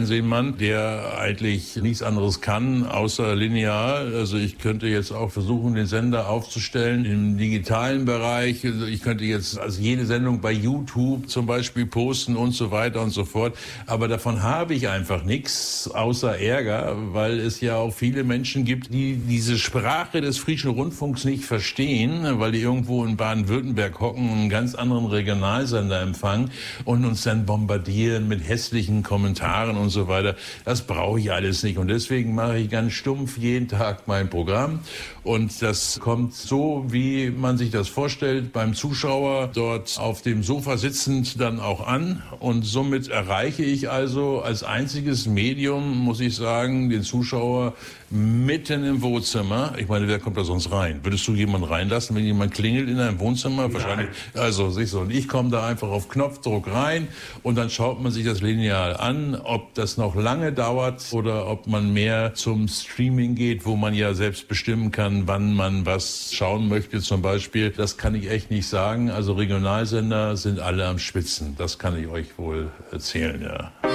Fernsehmann, der eigentlich nichts anderes kann, außer linear. Also ich könnte jetzt auch versuchen, den Sender aufzustellen im digitalen Bereich. Also ich könnte jetzt also jede Sendung bei YouTube zum Beispiel posten und so weiter und so fort. Aber davon habe ich einfach nichts, außer Ärger, weil es ja auch viele Menschen gibt, die diese Sprache des Friesischen Rundfunks nicht verstehen, weil die irgendwo in Baden-Württemberg hocken und einen ganz anderen Regionalsender empfangen und uns dann bombardieren mit hässlichen Kommentaren und so weiter. Das brauche ich alles nicht. Und deswegen mache ich ganz stumpf jeden Tag mein Programm. Und das kommt so, wie man sich das vorstellt, beim Zuschauer dort auf dem Sofa sitzend dann auch an. Und somit erreiche ich also als einziges Medium, muss ich sagen, den Zuschauer mitten im Wohnzimmer. Ich meine, wer kommt da sonst rein? Würdest du jemanden reinlassen, wenn jemand klingelt in deinem Wohnzimmer? Wahrscheinlich. Also, siehst du, und ich komme da einfach auf Knopfdruck rein und dann schaut man sich das lineal an, ob das noch lange dauert oder ob man mehr zum Streaming geht, wo man ja selbst bestimmen kann, wann man was schauen möchte zum Beispiel. Das kann ich echt nicht sagen. Also Regionalsender sind alle am Spitzen. Das kann ich euch wohl erzählen, ja.